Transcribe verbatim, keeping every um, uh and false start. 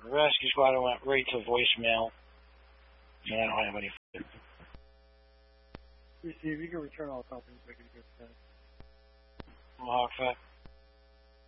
The rescue squad went right to voicemail. And I don't have any. Receive, you can return all copies. Make it a good sense. Mohawk